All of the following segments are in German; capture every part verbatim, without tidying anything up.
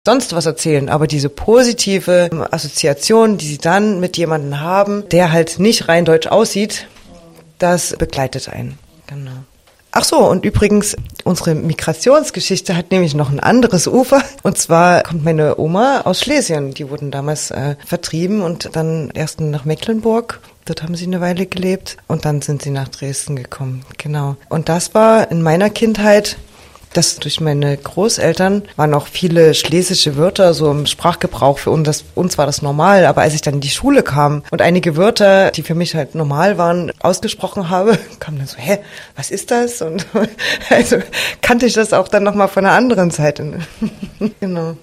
sonst was erzählen, aber diese positive Assoziation, die sie dann mit jemandem haben, der halt nicht rein deutsch aussieht, das begleitet einen. Genau. Ach so, und übrigens, unsere Migrationsgeschichte hat nämlich noch ein anderes Ufer. Und zwar kommt meine Oma aus Schlesien. Die wurden damals äh, vertrieben und dann erst nach Mecklenburg. Dort haben sie eine Weile gelebt und dann sind sie nach Dresden gekommen. Genau. Und das war in meiner Kindheit, das durch meine Großeltern waren auch viele schlesische Wörter so im Sprachgebrauch. Für uns, das, uns war das normal, aber als ich dann in die Schule kam und einige Wörter, die für mich halt normal waren, ausgesprochen habe, kam dann so, hä, was ist das? Und also kannte ich das auch dann nochmal von einer anderen Seite. Genau.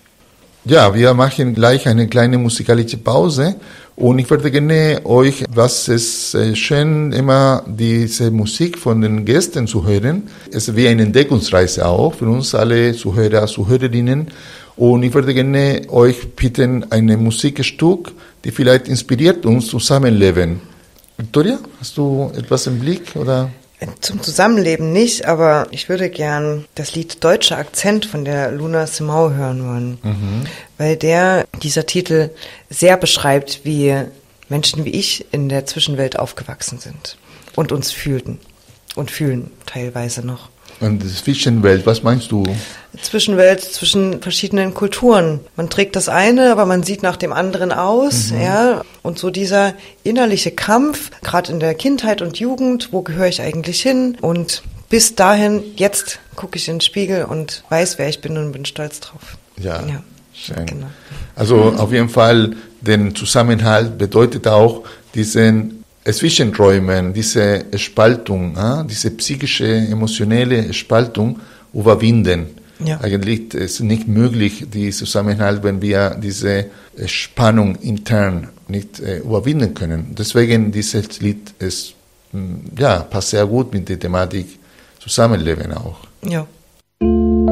Ja, wir machen gleich eine kleine musikalische Pause und ich würde gerne euch, was es äh, schön immer diese Musik von den Gästen zu hören. Es ist wie eine Entdeckungsreise auch für uns alle Zuhörer, Zuhörerinnen und ich würde gerne euch bitten, ein Musikstück, die vielleicht inspiriert uns zusammenleben. Victoria, hast du etwas im Blick oder? Zum Zusammenleben nicht, aber ich würde gern das Lied Deutscher Akzent von der Luna Simão hören wollen, mhm. weil der, dieser Titel sehr beschreibt, wie Menschen wie ich in der Zwischenwelt aufgewachsen sind und uns fühlten und fühlen teilweise noch. Und die Zwischenwelt, was meinst du? Zwischenwelt zwischen verschiedenen Kulturen. Man trägt das eine, aber man sieht nach dem anderen aus, mhm. ja. Und so dieser innerliche Kampf, gerade in der Kindheit und Jugend, wo gehöre ich eigentlich hin? Und bis dahin, jetzt gucke ich in den Spiegel und weiß, wer ich bin und bin stolz drauf. Ja, ja. Schön. Genau. Also auf jeden Fall, den Zusammenhalt bedeutet auch diesen Zwischenräumen, diese Spaltung, äh, diese psychische, emotionelle Spaltung überwinden. Ja. Eigentlich ist es nicht möglich, die Zusammenhalt, wenn wir diese Spannung intern nicht äh, überwinden können. Deswegen dieses Lied ist, ja, passt sehr gut mit der Thematik Zusammenleben auch. Ja.